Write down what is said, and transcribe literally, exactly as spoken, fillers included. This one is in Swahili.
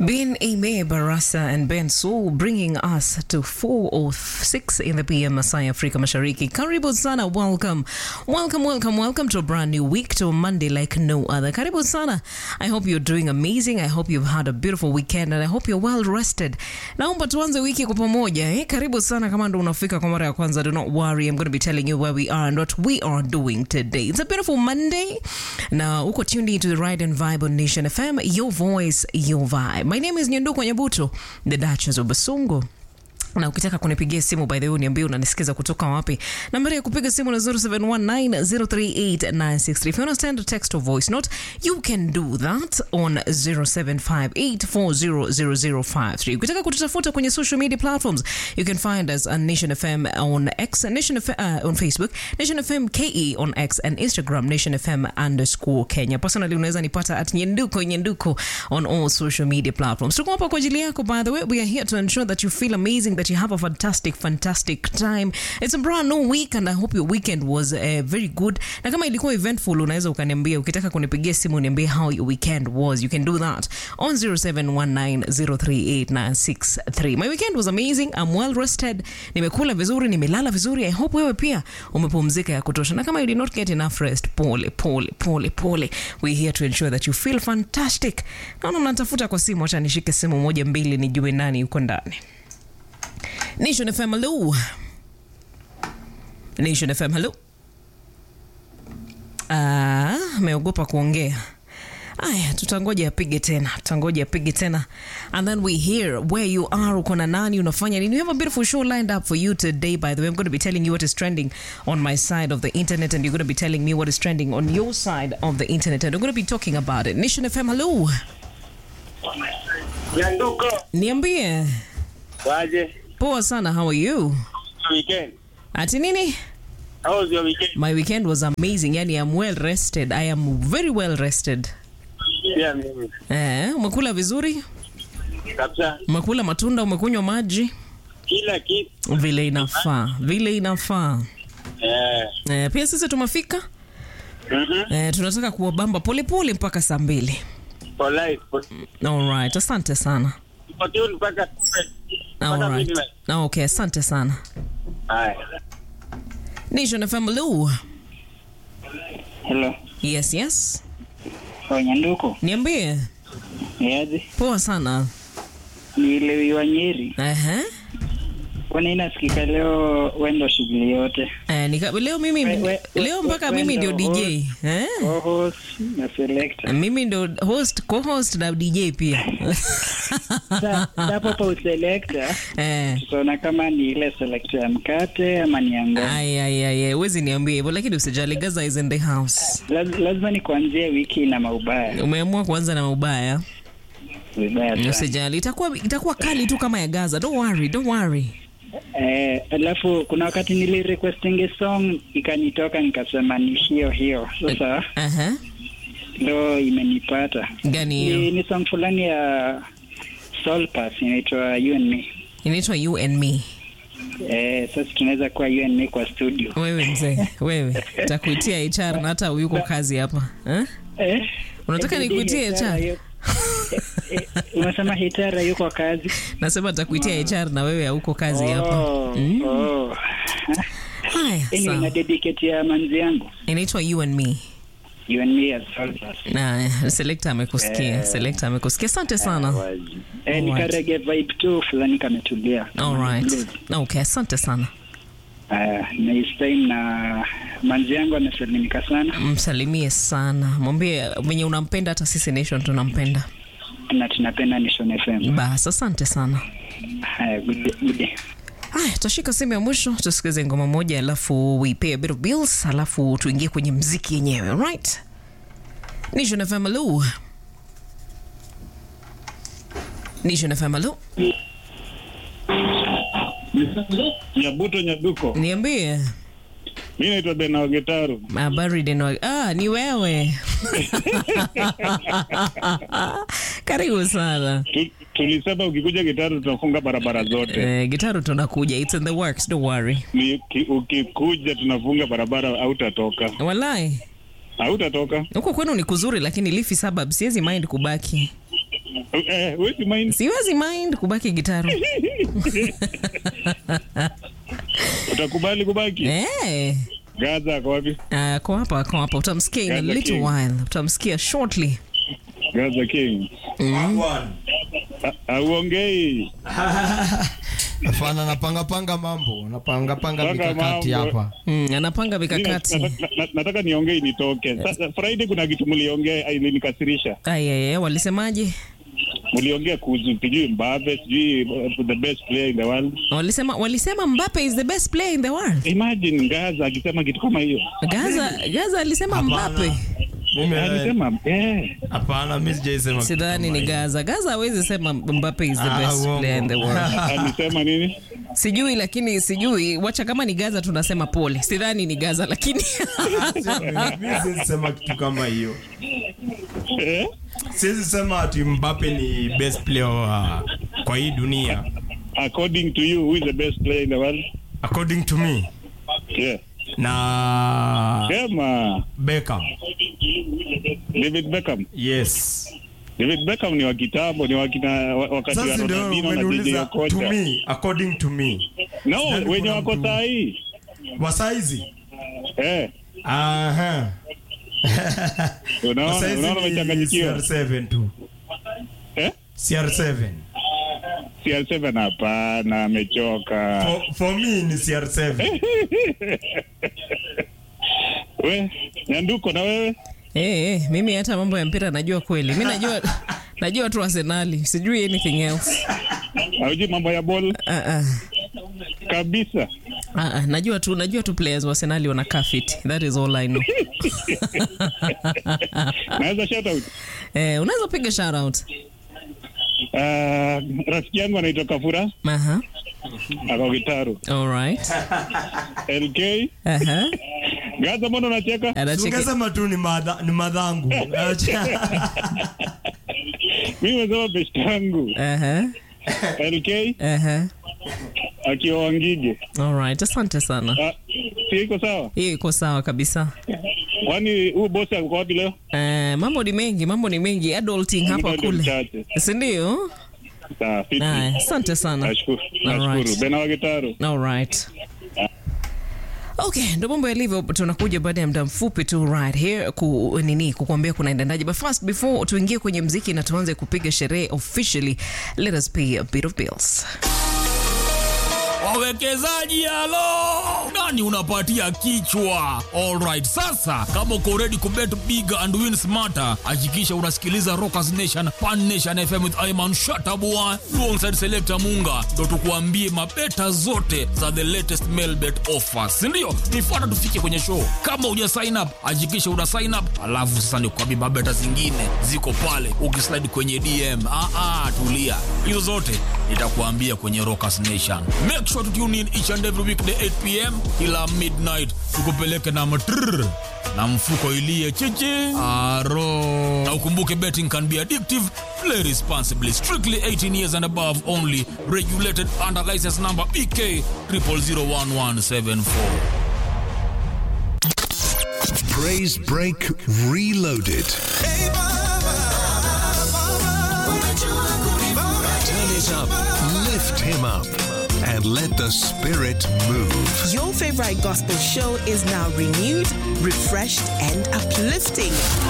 Ben Aime Barasa and Ben Soul bringing us to four oh six in the P M Masai Afrika Mashariki. Karibu sana, welcome. Welcome, welcome, welcome to a brand new week, to a Monday like no other. Karibu sana. I hope you're doing amazing. I hope you've had a beautiful weekend and I hope you're well rested. Naomba tuanze wiki kwa pamoja. Eh, karibu sana kama ndo unafika kwa mara ya kwanza. Do not worry, I'm going to be telling you where we are and what we are doing today. It's a beautiful Monday. Now, uko tuned into the Ride and Vibe on Nation F M, your voice, your vibe. My name is Nyanduko Nyabuto, the Duchess of Basungu. Na ukitaka kunipigia simu, by the way, niambie unanisikiza kutoka wapi. Nambari ya kupiga simu ni zero seven one nine zero three eight nine six three. If you want to send a text or voice note, you can do that on zero seven five eight four zero zero zero five three. Ukitaka kututafuta kwenye social media platforms, you can find us on Nation F M on X, Nation F M uh, on Facebook, Nation F M K E on X, and Instagram, Nation F M underscore Kenya. Personally, unaweza nipata at Nyenduko Nyenduko on all social media platforms. Tuko hapa kwa ajili yako, by the way. We are here to ensure that you feel amazing, that you have a fantastic, fantastic time. It's a brand new week and I hope your weekend was uh, very good. Na kama ilikuwa eventful, unaweza ukaniambia. Ukitaka kunipigia simu niambie how your weekend was. You can do that on zero seven one nine zero three eight nine six three. My weekend was amazing. I'm well rested. Nimekula vizuri, nimelala vizuri. I hope wewe pia umepumzika ya kutosha. Na kama you did not get enough rest, pole, pole, pole, pole. We're here to ensure that you feel fantastic. Naona mnatafuta kwa simu, acha nishike simu moja mbili nijue nani yuko ndani. Nation F M, hello. Nation F M, hello. Ah, meogopa kuongea. Aya, tutangoja apige tena. Tutangoja apige tena. And then we hear where you are, uko na nani, unafanya nini. We have a beautiful show lined up for you today, by the way. I'm going to be telling you what is trending on my side of the internet, and you're going to be telling me what is trending on your side of the internet, and we're going to be talking about it. Nation F M, hello. Nyanduko. Niambie. Waje. Poa sana, how are you? Weekend. Ati nini? How was your weekend? My weekend was amazing. Yani, I'm well rested. I am very well rested. Yeah, mimi. Eh, umekula vizuri? Kabisa. Umekula matunda, umekunywa maji? Kila kitu. Vile inafaa. Vile inafaa. Eh. Eh, pia sisi tumefika. Mhm. Eh, tunataka kuwabamba pole pole mpaka saa mbili. For life. All right, asante sana. For tune mpaka. All right. Okay, asante sana. Hai. Nation F M, hello. Hello. Yes, yes. Kwa Nyanduko. Niambie. Niaje? Poa sana. Ni Lewi wa Nyeri. Aha. Kwa nini nasikika leo wendo shughuli yote? Eh, nika, leo mimi we, we, leo mpaka we, mimi ndio D J. Eh? Co-host na selector. Mimi ndio host, co-host na D J pia. Hapo pa selector. Eh. Tunaona kama ni ile selector ya mkate ama ni yango. Ai ai ai, huwezi niambie hivyo, lakini usijali, Gaza is in the house. Laz, lazima ni kuanzia wiki na maubaya. Umeamua kuanza na maubaya? Vibaya. Usijali, itakuwa itakuwa kali tu kama ya Gaza. Don't worry, don't worry. Eh, alafu kuna wakati nili requesting a song ikanitoka nikasema ni hiyo hiyo. Sasa Aha. ndo imenipata. Gani hiyo? Ni, ni song fulani ya Soul Pass inaitwa You and Me. Inaitwa You and Me. Eh, sasa tunaweza kuwa You and Me kwa studio. Wewe mzee, wewe takuitia H R na hata yuko kazi hapa. Eh? Eh? Unataka nikuitie H R? Unasema H R yuko kazi? Nasema takuitia H R na wewe hauko kazi oh, hapa. Mm. Oh. Haya, Ini na dedicate ya manzi yangu. Inaitwa You and Me. You and Me as Soul Pass. Na selector amekusikia, eh, selector amekusikia. Asante sana. Eh, eh nikarege vibe tu fulani kametulia. All right. Okay, asante sana. Uh, nice time na manzi yangu amesalimika sana. Msalimie sana. Mwambie mwenye unampenda, hata sisi Nation tunampenda. Na tunapenda Nation F M. Bas, asante sana. Haya, good day, good day. Haya, tutashika simu ya mwisho, tusikize ngoma moja, alafu we pay a bit of bills, alafu tuingie kwenye muziki yenyewe, right? Nation F M, hello. Nation F M, hello. Nyabuto Nyaduko. Niambie. Mimi naitwa Dena Gitaru. Habari Dena. Ah, ni wewe. Karibu sana. Tulisema ukikuja Gitaru tunafunga barabara zote. Eh, Gitaru tunakuja. It's in the works, don't worry. Ni ukikuja tunafunga barabara, hautatoka. Wallahi. Hautatoka. Huko kwenu ni kuzuri, lakini Lifi suburb siwezi mind kubaki. Eh, wezi mind. Siwezi mind kubaki Gitaru. Utakubali kubaki? Eh. Gaza ako wapi? Ah, kwa hapa, kwa hapa. Utamsikia in a Gaza little King. while. Utamsikia shortly. Gaza King. Mm. Auongei. Afana napanga panga mambo, napanga panga Panga mikakati mambo. hapa. Mm, anapanga Mimi mikakati. nataka- na- Nataka niongee nitoke. Sasa Friday kuna kitu mliongea ilinikasirisha. Ayeye, walisemaje? Mliongea kuhusu sijui Mbappe, sijui uh, the best player in the world. Walisema walisema Mbappe is the best player in the world. Imagine Gaza akisema kitu kama hiyo. Gaza Gaza alisema Hapana. Mbappe. Mimi Alisema eh. hapana, mimi sijaisema. kitu Sidhani kama ni hiyo. Gaza. Gaza hawezi sema Mbappe is the Ah, best uongo. player in the world. Alisema nini? Sijui lakini sijui, wacha kama ni Gaza tunasema pole. Sidhani ni Gaza lakini Mimi siwezi sema kitu kama hiyo. Eh? Siwezi sema ati Mbappe ni best player wa, kwa hii dunia. According to you, who is the best player in the world? According to me. Yeah. Na Sema Beckham. David Beckham. Yes. David Beckham ni wa kitambo, ni wa kina wakati wa Sasa ndio Ronaldinho na J J umeniuliza to Okocha. me, according to me. No, Sidhani wenye kuna wako mtu- saa hii. Wa saizi. Eh, Aha. unaona Wa saizi unaona ni umechanganyikiwa. C R seven tu. Eh? C R seven. C R seven hapana, amechoka. For, for me ni C R seven. We, Nyanduko na wewe? eh, eh, mimi hata mambo ya mpira najua kweli. Mimi najua najua tu Arsenal, sijui anything else. Haujui mambo ya ball Ah ah. kabisa. Ah ah, najua tu najua tu players wa Arsenal wanakaa fit. That is all I know. Naweza shout out. Eh, unaweza piga shout out. Uh, rafiki yangu anaitwa Kafura, Aha. ako Gitaru. All right. L K, Aha. Gaza, mbona unacheka? Anacheka. Ungesema tu ni madha, ni madhangu. Mimi nimesema best yangu. Aha. L K Aha. akiwa Wangige. All right. Asante sana. Ah, si iko sawa? Hiyo iko sawa kabisa. Kwani huyu bosi alikuwa wapi leo? Eh, mambo ni mengi, mambo ni mengi, adulting hapa Muda ndio kule. mchache. Si ndio? Sawa, fiti. Nah, asante sana. Nashukuru. All Nashukuru. right. Bena wa Gitaru. All right. Okay, ndo mambo yalivyo. Tunakuja baada ya muda mfupi tu right here ku nini kukuambia kunaendaje. But first, before tuingie kwenye mziki na tuanze kupiga sherehe officially, let us pay a bit of bills. Wawekezaji halo, nani unapatia kichwa? Alright, sasa kama uko ready kubet big and win smarter, hakikisha unasikiliza Rockers Nation Pan Nation F M with Ayman Shatabua alongside Selector Munga, ndo tukuambie mabeta zote za the latest mail bet offers, si ndio? Nifuata tufike kwenye show. Kama uja sign up, hakikisha una sign up, alafu sasa nikuambie mabeta zingine ziko pale, ukislide kwenye D M. Ah ah, tulia, hizo zote nitakuambia kwenye Rockers Nation. Make sure to tune in each and every weekday eight p m ila midnight, tukupeleke na matrrr na mfuko ilie chichi aro. Na ukumbuke betting can be addictive. Play responsibly. Strictly eighteen years and above only. Regulated under license number B K zero zero zero one one seven four. Praise Break Reloaded. Turn it up, lift him up, and let the spirit move. Your favorite gospel show is now renewed, refreshed, and uplifting.